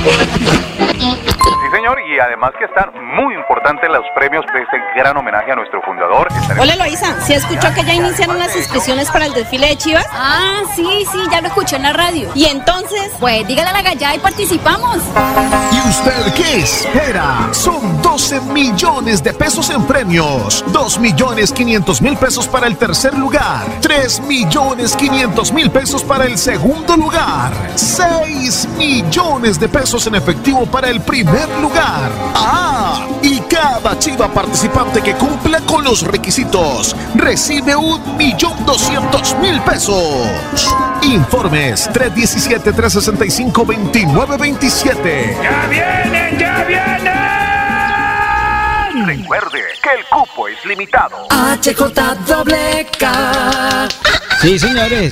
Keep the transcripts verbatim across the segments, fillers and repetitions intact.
Sí, señor, y además que están muy importantes los premios de este gran homenaje a nuestro fundador. Hola, Eloísa, ¿sí escuchó que ya iniciaron las inscripciones para el desfile de Chivas? Ah, sí, sí, ya lo escuché en la radio. ¿Y entonces? Pues dígale a la gallada y participamos. ¿Y usted qué espera? Son doce millones de pesos en premios, dos millones quinientos mil pesos para el tercer lugar, tres millones quinientos mil pesos para el segundo lugar, seis millones de pesos en efectivo para el primer lugar. ¡Ah! Y cada chiva participante que cumpla con los requisitos recibe un millón doscientos mil pesos. Informes tres uno siete, tres seis cinco, dos nueve dos siete. ¡Ya vienen, ya vienen! Recuerde que el cupo es limitado. H J doble K. Sí, señores.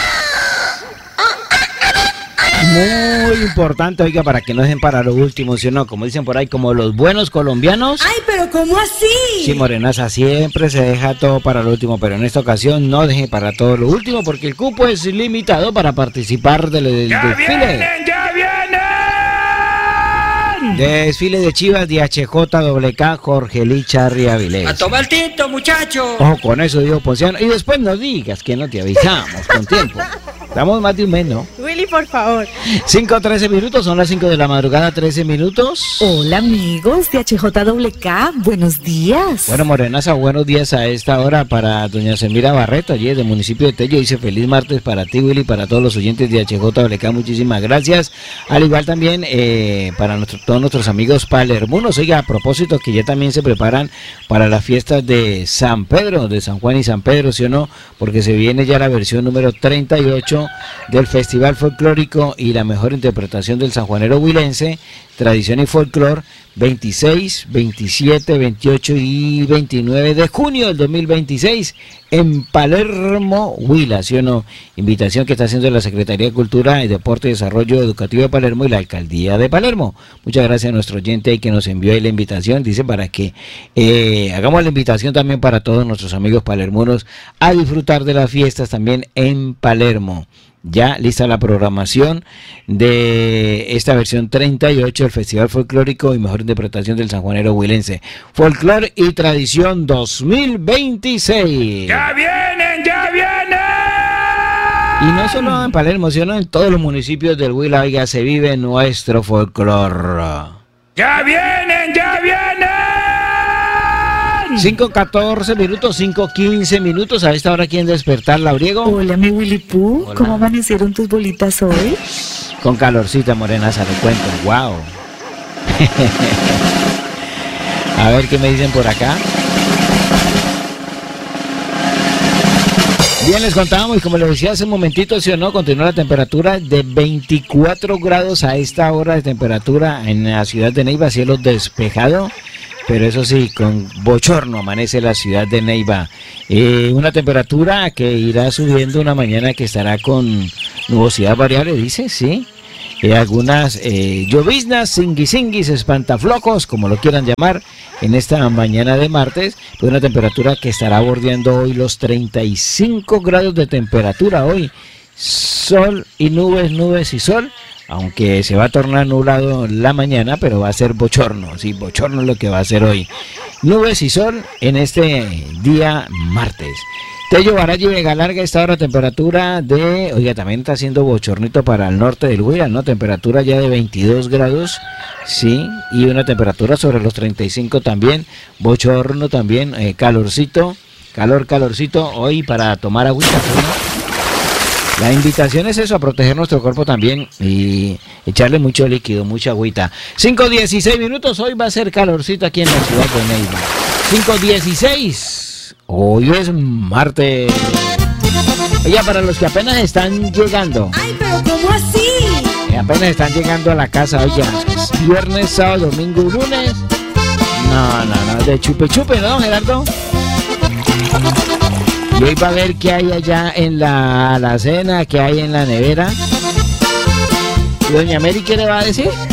Muy importante, oiga, para que no dejen para lo último, ¿sí o no? Como dicen por ahí, como los buenos colombianos. ¡Ay, pero cómo así! Sí, Morenaza, siempre se deja todo para lo último, pero en esta ocasión no deje para todo lo último, porque el cupo es limitado para participar del, del ¡Ya desfile. vienen, ya vienen! Desfile de Chivas de H J doble K, Jorge Licharri Avilés. ¡A tomar tinto, muchacho! Ojo con eso, digo Ponciano. Y después no digas que no te avisamos con tiempo. Estamos más de un mes, ¿no? Willy, por favor. cinco trece minutos, son las cinco de la madrugada, trece minutos. Hola, amigos de H J doble K, buenos días. Bueno, Morenaza, buenos días a esta hora para doña Semira Barreto, allí del municipio de Tello. Dice feliz martes para ti, Willy, para todos los oyentes de H J doble K, muchísimas gracias. Al igual también eh, para nuestro, todos nuestros amigos palermunos. Oiga, a propósito que ya también se preparan para las fiestas de San Pedro, de San Juan y San Pedro, ¿sí o no? Porque se viene ya la versión número treinta y ocho del Festival Folclórico y la mejor interpretación del sanjuanero huilense, Tradición y Folclor, veintiséis, veintisiete, veintiocho y veintinueve de junio del dos mil veintiséis en Palermo, Huila, ¿sí o no? Invitación que está haciendo la Secretaría de Cultura, Deporte y Desarrollo Educativo de Palermo y la Alcaldía de Palermo. Muchas gracias a nuestro oyente que nos envió ahí la invitación, dice para que eh, hagamos la invitación también para todos nuestros amigos palermonos a disfrutar de las fiestas también en Palermo. Ya lista la programación de esta versión treinta y ocho del Festival Folclórico y Mejor Interpretación del Sanjuanero Huilense. Folclor y Tradición dos mil veintiséis. ¡Ya vienen, ya vienen! Y no solo en Palermo, sino en todos los municipios del Huila, oiga, se vive nuestro folclor. ¡Ya vienen, ya vienen! cinco catorce minutos, cinco quince minutos. A esta hora, ¿quién despertar, Lauriego? Hola, mi Willy Poo. Hola. ¿Cómo amanecieron tus bolitas hoy? Con calorcita, Morenaza, le cuento. ¡Wow! A ver qué me dicen por acá. Bien, les contábamos, y como les decía hace un momentito, sí o no, continúa la temperatura de veinticuatro grados a esta hora de temperatura en la ciudad de Neiva, cielo despejado. Pero eso sí, con bochorno amanece la ciudad de Neiva. Eh, una temperatura que irá subiendo una mañana que estará con nubosidad variable, dice, sí. Eh, algunas eh, lloviznas, singuisinguis, espantaflocos, como lo quieran llamar, en esta mañana de martes. Pues una temperatura que estará bordeando hoy los treinta y cinco grados de temperatura hoy. Sol y nubes, nubes y sol. Aunque se va a tornar nublado la mañana, pero va a ser bochorno, sí, bochorno es lo que va a ser hoy. Nubes y sol en este día martes. Tello, Baraya y Vega Larga, esta hora temperatura de, oiga, también está haciendo bochornito para el norte del Huila, ¿no? Temperatura ya de veintidós grados, sí, y una temperatura sobre los treinta y cinco también, bochorno también, eh, calorcito, calor, calorcito, hoy para tomar agüita, ¿no? La invitación es eso, a proteger nuestro cuerpo también y echarle mucho líquido, mucha agüita. cinco dieciséis minutos, hoy va a ser calorcito aquí en la ciudad de Neiva. cinco dieciséis, hoy es martes. Oye, para los que apenas están llegando. ¡Ay, pero cómo así! Que apenas están llegando a la casa, oye, viernes, sábado, domingo y lunes. No, no, no, de chupe chupe, ¿no, Gerardo? Y hoy va a ver qué hay allá en la alacena, qué hay en la nevera. ¿Y doña Mary qué le va a decir?